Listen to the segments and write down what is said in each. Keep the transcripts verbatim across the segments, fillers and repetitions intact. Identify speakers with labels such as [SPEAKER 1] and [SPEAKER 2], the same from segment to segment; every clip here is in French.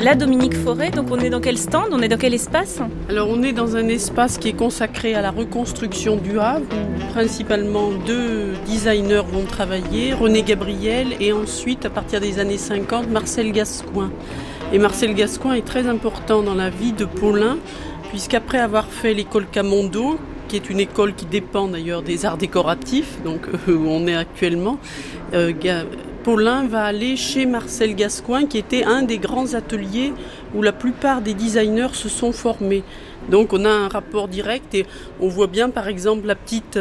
[SPEAKER 1] Là, Dominique Forêt, donc on est dans quel stand ? On est dans quel espace ?
[SPEAKER 2] Alors on est dans un espace qui est consacré à la reconstruction du Havre, où principalement deux designers vont travailler, René Gabriel et ensuite, à partir des années cinquante, Marcel Gascoin. Et Marcel Gascoin est très important dans la vie de Paulin, puisqu'après avoir fait l'école Camondo, qui est une école qui dépend d'ailleurs des arts décoratifs, donc euh, où on est actuellement, euh, Paulin va aller chez Marcel Gascoin, qui était un des grands ateliers où la plupart des designers se sont formés. Donc on a un rapport direct et on voit bien par exemple la petite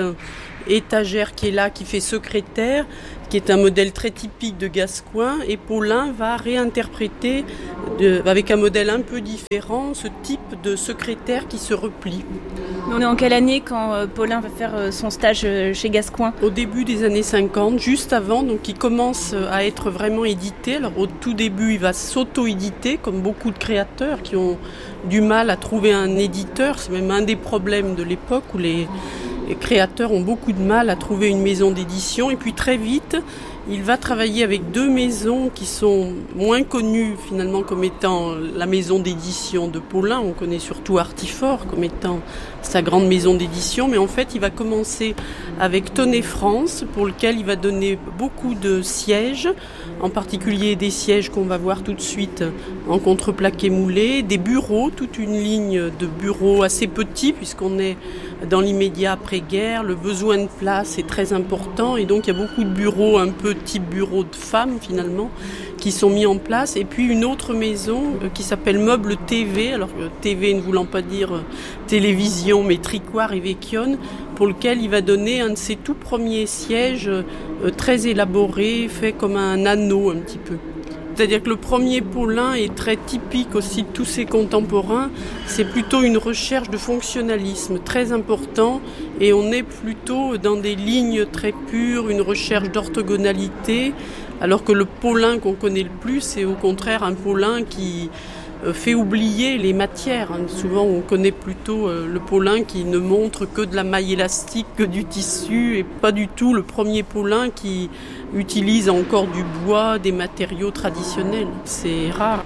[SPEAKER 2] étagère qui est là, qui fait secrétaire, qui est un modèle très typique de Gascoin, et Paulin va réinterpréter de, avec un modèle un peu différent ce type de secrétaire qui se replie.
[SPEAKER 1] On est en quelle année quand euh, Paulin va faire euh, son stage euh, chez Gascoin ?
[SPEAKER 2] Au début des années cinquante, juste avant, donc il commence à être vraiment édité. Alors au tout début, il va s'auto-éditer, comme beaucoup de créateurs qui ont du mal à trouver un éditeur. C'est même un des problèmes de l'époque où les Les créateurs ont beaucoup de mal à trouver une maison d'édition. Et puis très vite, il va travailler avec deux maisons qui sont moins connues finalement comme étant la maison d'édition de Paulin. On connaît surtout Artifort comme étant sa grande maison d'édition. Mais en fait, il va commencer avec Tonnet France, pour lequel il va donner beaucoup de sièges, en particulier des sièges qu'on va voir tout de suite en contreplaqué moulé, des bureaux, toute une ligne de bureaux assez petits puisqu'on est dans l'immédiat après-guerre. Le besoin de place est très important et donc il y a beaucoup de bureaux un peu type bureau de femmes finalement qui sont mis en place. Et puis une autre maison qui s'appelle Meubles T V, alors T V ne voulant pas dire télévision mais Tricoire et Vecchione, pour lequel il va donner un de ses tout premiers sièges très élaborés, fait comme un anneau un petit peu. C'est-à-dire que le premier Paulin est très typique aussi de tous ses contemporains. C'est plutôt une recherche de fonctionnalisme très important et on est plutôt dans des lignes très pures, une recherche d'orthogonalité, alors que le Paulin qu'on connaît le plus, c'est au contraire un Paulin qui fait oublier les matières. Souvent, on connaît plutôt le Paulin qui ne montre que de la maille élastique, que du tissu, et pas du tout le premier Paulin qui utilise encore du bois, des matériaux traditionnels. C'est rare.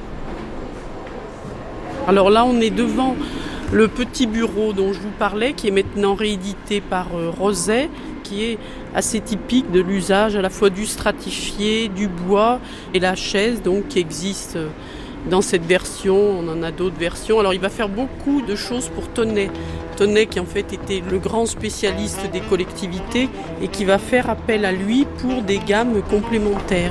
[SPEAKER 2] Alors là, on est devant le petit bureau dont je vous parlais, qui est maintenant réédité par Roset, qui est assez typique de l'usage à la fois du stratifié, du bois, et la chaise donc qui existe dans cette version. On en a d'autres versions. Alors il va faire beaucoup de choses pour Tonnet. Tonnet qui en fait était le grand spécialiste des collectivités et qui va faire appel à lui pour des gammes complémentaires.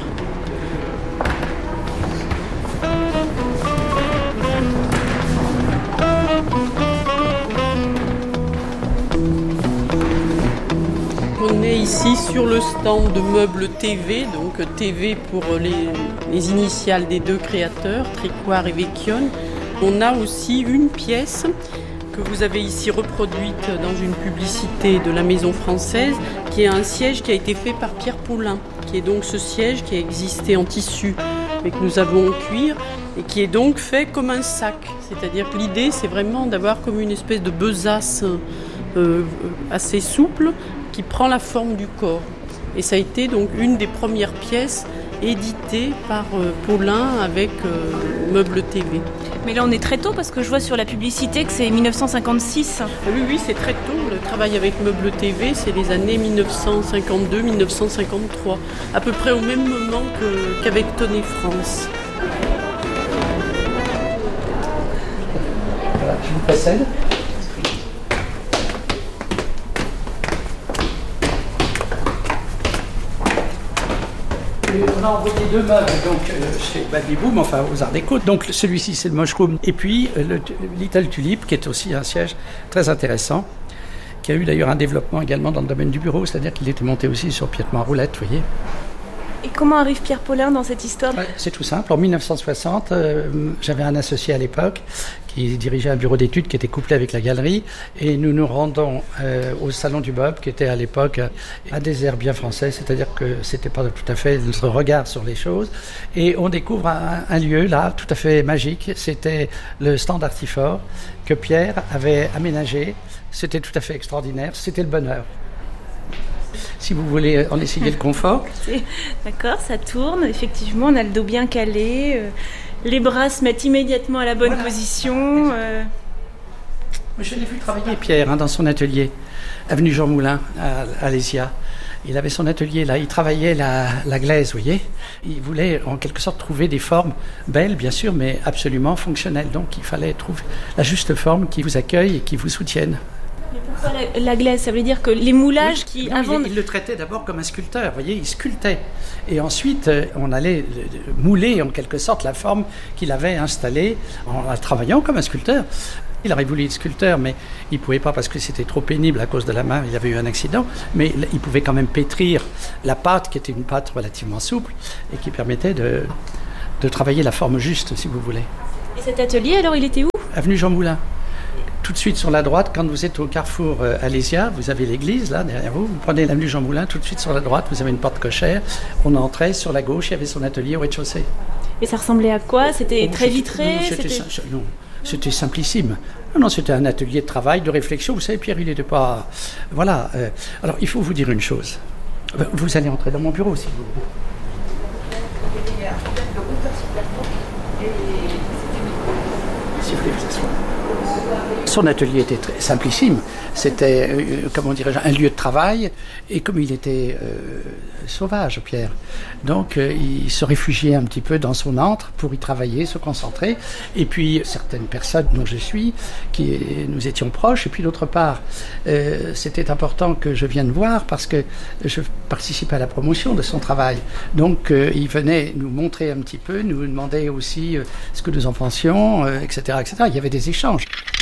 [SPEAKER 2] On est ici sur le stand de Meubles T V, donc T V pour les, les initiales des deux créateurs, Tricoire et Vecchione. On a aussi une pièce que vous avez ici reproduite dans une publicité de la Maison Française, qui est un siège qui a été fait par Pierre Paulin, qui est donc ce siège qui a existé en tissu, mais que nous avons en cuir, et qui est donc fait comme un sac. C'est-à-dire que l'idée, c'est vraiment d'avoir comme une espèce de besace euh, assez souple, qui prend la forme du corps. Et ça a été donc une des premières pièces éditées par euh, Paulin avec euh, Meubles T V.
[SPEAKER 1] Mais là on est très tôt parce que je vois sur la publicité que c'est dix-neuf cent cinquante-six.
[SPEAKER 2] Oui, oui, c'est très tôt. Le travail avec Meubles T V, c'est les années dix-neuf cent cinquante-deux dix-neuf cent cinquante-trois, à peu près au même moment que, qu'avec Tonnet France.
[SPEAKER 3] Voilà, je vous précède. On a envoyé deux meubles donc, euh, chez Baby Boom, enfin aux Arts Déco. Donc celui-ci c'est le Mushroom et puis euh, le Little Tulip qui est aussi un siège très intéressant, qui a eu d'ailleurs un développement également dans le domaine du bureau, c'est-à-dire qu'il était monté aussi sur piétement à roulettes, vous voyez.
[SPEAKER 1] Et comment arrive Pierre Paulin dans cette histoire ?
[SPEAKER 3] Ouais, c'est tout simple. En dix-neuf cent soixante, euh, j'avais un associé à l'époque qui dirigeait un bureau d'études qui était couplé avec la galerie et nous nous rendons euh, au Salon du Meuble qui était à l'époque un désert bien français, c'est-à-dire que c'était pas tout à fait notre regard sur les choses et on découvre un, un lieu là tout à fait magique. C'était le stand Artifort que Pierre avait aménagé. C'était tout à fait extraordinaire, c'était le bonheur. Si vous voulez en essayer le confort.
[SPEAKER 1] D'accord, ça tourne. Effectivement, on a le dos bien calé, euh, Les bras se mettent immédiatement à la bonne
[SPEAKER 3] voilà.
[SPEAKER 1] position. Euh...
[SPEAKER 3] Je l'ai vu travailler, Pierre, hein, dans son atelier, avenue Jean Moulin, à Alésia. Il avait son atelier là, il travaillait la, la glaise, vous voyez. Il voulait en quelque sorte trouver des formes belles, bien sûr, mais absolument fonctionnelles. Donc il fallait trouver la juste forme qui vous accueille et qui vous soutienne.
[SPEAKER 1] Mais pourquoi la, la glaise? Ça veut dire que les moulages
[SPEAKER 3] oui,
[SPEAKER 1] qui...
[SPEAKER 3] non,
[SPEAKER 1] avant...
[SPEAKER 3] il, il le traitait d'abord comme un sculpteur, vous voyez, il sculptait. Et ensuite, on allait mouler en quelque sorte la forme qu'il avait installée en la travaillant comme un sculpteur. Il aurait voulu être sculpteur, mais il ne pouvait pas parce que c'était trop pénible à cause de la main. Il avait eu un accident, mais il pouvait quand même pétrir la pâte, qui était une pâte relativement souple et qui permettait de, de travailler la forme juste, si vous voulez.
[SPEAKER 1] Et cet atelier, alors, il était où?
[SPEAKER 3] Avenue Jean Moulin. Tout de suite sur la droite, quand vous êtes au carrefour euh, Alésia, vous avez l'église là derrière vous. Vous prenez l'avenue Jean Moulin, tout de suite sur la droite, vous avez une porte cochère. On entrait sur la gauche, il y avait son atelier au rez-de-chaussée.
[SPEAKER 1] Et ça ressemblait à quoi? C'était
[SPEAKER 3] oh,
[SPEAKER 1] très
[SPEAKER 3] c'était,
[SPEAKER 1] vitré?
[SPEAKER 3] Non, c'était,
[SPEAKER 1] c'était...
[SPEAKER 3] Ça, non. C'était simplissime. Non, non, c'était un atelier de travail, de réflexion. Vous savez, Pierre, il n'était pas... Voilà. Euh... Alors, il faut vous dire une chose. Vous allez entrer dans mon bureau, si vous voulez. Si vous voulez vous asseoir. Son atelier était très simplissime. C'était, euh, comment dirais-je, un lieu de travail. Et comme il était euh, sauvage, Pierre, donc euh, il se réfugiait un petit peu dans son antre pour y travailler, se concentrer. Et puis, certaines personnes dont je suis, qui nous étions proches. Et puis, d'autre part, euh, c'était important que je vienne voir parce que je participais à la promotion de son travail. Donc, euh, il venait nous montrer un petit peu, nous demandait aussi euh, ce que nous en pensions, euh, et cetera, et cetera. Il y avait des échanges.